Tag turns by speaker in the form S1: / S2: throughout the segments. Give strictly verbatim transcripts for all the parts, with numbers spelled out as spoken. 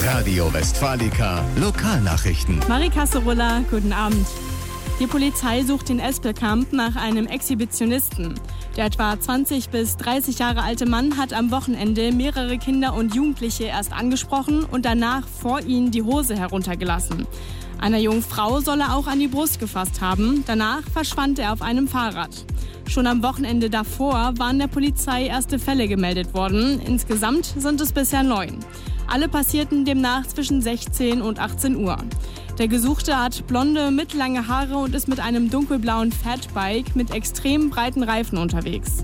S1: Radio Westfalica Lokalnachrichten.
S2: Marie Kasserulla, guten Abend. Die Polizei sucht in Espelkamp nach einem Exhibitionisten. Der etwa zwanzig bis dreißig Jahre alte Mann hat am Wochenende mehrere Kinder und Jugendliche erst angesprochen und danach vor ihnen die Hose heruntergelassen. Einer jungen Frau soll er auch an die Brust gefasst haben. Danach verschwand er auf einem Fahrrad. Schon am Wochenende davor waren der Polizei erste Fälle gemeldet worden. Insgesamt sind es bisher neun. Alle passierten demnach zwischen sechzehn und achtzehn Uhr. Der Gesuchte hat blonde, mittellange Haare und ist mit einem dunkelblauen Fatbike mit extrem breiten Reifen unterwegs.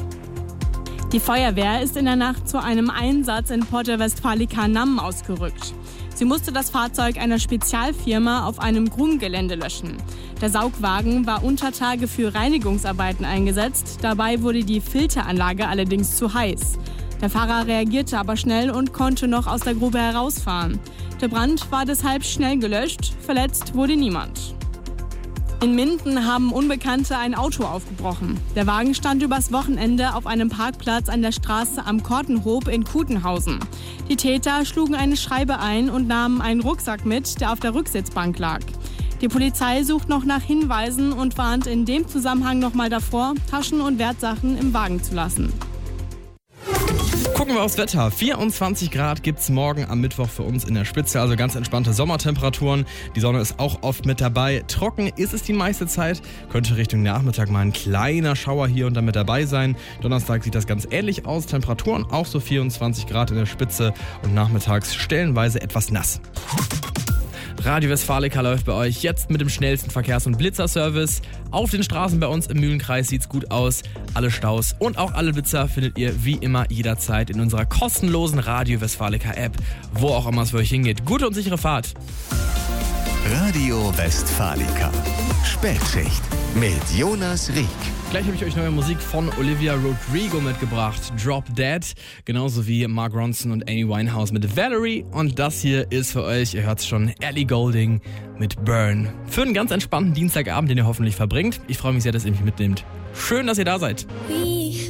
S2: Die Feuerwehr ist in der Nacht zu einem Einsatz in Porta Westfalica Namm ausgerückt. Sie musste das Fahrzeug einer Spezialfirma auf einem Grubengelände löschen. Der Saugwagen war unter Tage für Reinigungsarbeiten eingesetzt. Dabei wurde die Filteranlage allerdings zu heiß. Der Fahrer reagierte aber schnell und konnte noch aus der Grube herausfahren. Der Brand war deshalb schnell gelöscht. Verletzt wurde niemand. In Minden haben Unbekannte ein Auto aufgebrochen. Der Wagen stand übers Wochenende auf einem Parkplatz an der Straße am Kortenhof in Kutenhausen. Die Täter schlugen eine Scheibe ein und nahmen einen Rucksack mit, der auf der Rücksitzbank lag. Die Polizei sucht noch nach Hinweisen und warnt in dem Zusammenhang nochmal davor, Taschen und Wertsachen im Wagen zu lassen.
S3: Gucken wir aufs Wetter. vierundzwanzig Grad gibt es morgen am Mittwoch für uns in der Spitze, also ganz entspannte Sommertemperaturen. Die Sonne ist auch oft mit dabei. Trocken ist es die meiste Zeit. Könnte Richtung Nachmittag mal ein kleiner Schauer hier und da mit dabei sein. Donnerstag sieht das ganz ähnlich aus. Temperaturen auch so vierundzwanzig Grad in der Spitze und nachmittags stellenweise etwas nass. Radio Westfalica läuft bei euch jetzt mit dem schnellsten Verkehrs- und Blitzerservice. Auf den Straßen bei uns im Mühlenkreis sieht's gut aus. Alle Staus und auch alle Blitzer findet ihr wie immer jederzeit in unserer kostenlosen Radio Westfalica App, wo auch immer es für euch hingeht. Gute und sichere Fahrt.
S1: Radio Westfalica. Spätschicht mit Jonas Rieck.
S3: Gleich habe ich euch neue Musik von Olivia Rodrigo mitgebracht, Drop Dead, genauso wie Mark Ronson und Amy Winehouse mit Valerie. Und das hier ist für euch, ihr hört es schon, Ellie Goulding mit Burn. Für einen ganz entspannten Dienstagabend, den ihr hoffentlich verbringt. Ich freue mich sehr, dass ihr mich mitnehmt. Schön, dass ihr da seid.